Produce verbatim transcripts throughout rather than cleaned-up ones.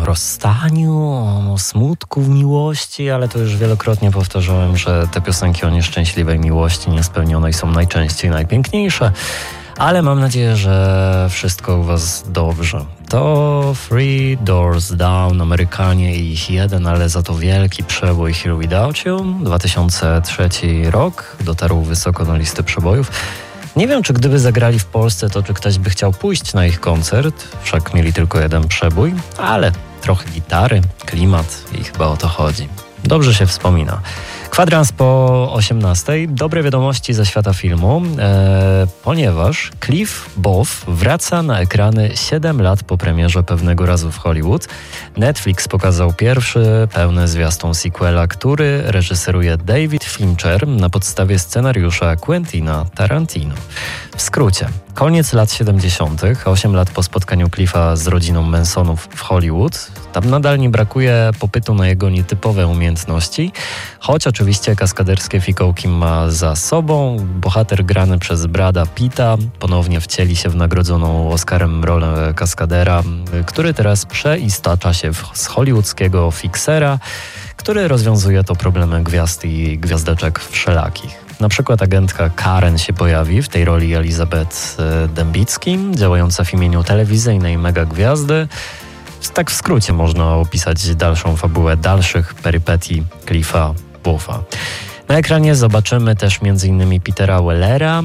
rozstaniu, o smutku w miłości, ale to już wielokrotnie powtarzałem, że te piosenki o nieszczęśliwej miłości niespełnionej są najczęściej najpiękniejsze. Ale mam nadzieję, że wszystko u was dobrze. To Three Doors Down, Amerykanie i ich jeden, ale za to wielki przebój Here Without You. dwa tysiące trzeci rok, dotarł wysoko na listy przebojów. Nie wiem, czy gdyby zagrali w Polsce, to czy ktoś by chciał pójść na ich koncert, wszak mieli tylko jeden przebój, ale trochę gitary, klimat i chyba o to chodzi. Dobrze się wspomina. Kwadrans po osiemnastej. Dobre wiadomości ze świata filmu, e, ponieważ Cliff Booth wraca na ekrany siedem lat po premierze Pewnego razu w Hollywood. Netflix pokazał pierwszy pełny zwiastun sequela, który reżyseruje David Fincher na podstawie scenariusza Quentina Tarantino. W skrócie, koniec lat siedemdziesiątych, osiem lat po spotkaniu Cliffa z rodziną Mansonów w Hollywood. Tam nadal nie brakuje popytu na jego nietypowe umiejętności, choć oczywiście kaskaderskie fikołki ma za sobą. Bohater grany przez Brada Pitta ponownie wcieli się w nagrodzoną Oscarem rolę kaskadera, który teraz przeistacza się w, z hollywoodzkiego fiksera, który rozwiązuje to problemy gwiazd i gwiazdeczek wszelakich. Na przykład agentka Karen się pojawi w tej roli Elizabeth Dembicki, działająca w imieniu telewizyjnej megagwiazdy. Tak w skrócie można opisać dalszą fabułę dalszych perypetii Cliffa Bootha. Na ekranie zobaczymy też m.in. Petera Wellera,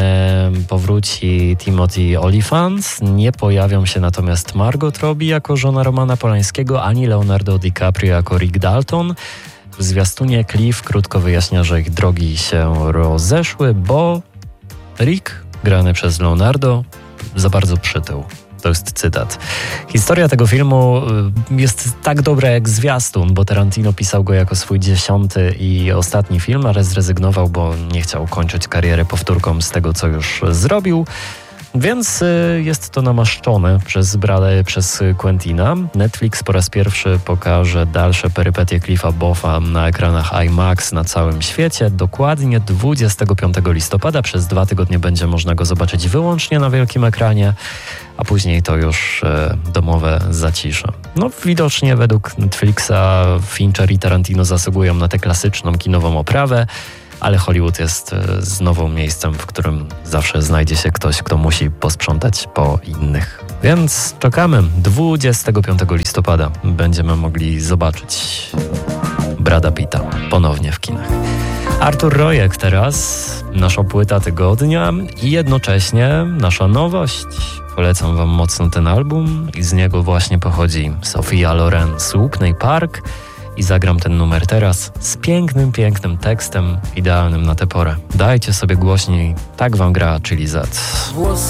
e, powróci Timothy Olyphant, nie pojawią się natomiast Margot Robbie jako żona Romana Polańskiego, ani Leonardo DiCaprio jako Rick Dalton. W zwiastunie Cliff krótko wyjaśnia, że ich drogi się rozeszły, bo Rick, grany przez Leonardo, za bardzo przytył. To jest cytat. Historia tego filmu jest tak dobra jak zwiastun, bo Tarantino pisał go jako swój dziesiąty i ostatni film, ale zrezygnował, bo nie chciał kończyć kariery powtórką z tego, co już zrobił. Więc jest to namaszczone przez Brada, przez Quentina. Netflix po raz pierwszy pokaże dalsze perypetie Cliffa Bootha na ekranach IMAX na całym świecie. Dokładnie dwudziestego piątego listopada przez dwa tygodnie będzie można go zobaczyć wyłącznie na wielkim ekranie, a później to już e, domowe zacisze. No widocznie według Netflixa Fincher i Tarantino zasługują na tę klasyczną kinową oprawę, ale Hollywood jest znowu miejscem, w którym zawsze znajdzie się ktoś, kto musi posprzątać po innych. Więc czekamy. dwudziestego piątego listopada będziemy mogli zobaczyć Brada Pitta ponownie w kinach. Artur Rojek teraz, nasza płyta tygodnia i jednocześnie nasza nowość. Polecam wam mocno ten album i z niego właśnie pochodzi Sophia Loren Słupnej Park. I zagram ten numer teraz z pięknym, pięknym tekstem, idealnym na tę porę. Dajcie sobie głośniej, tak wam gra Chili Z.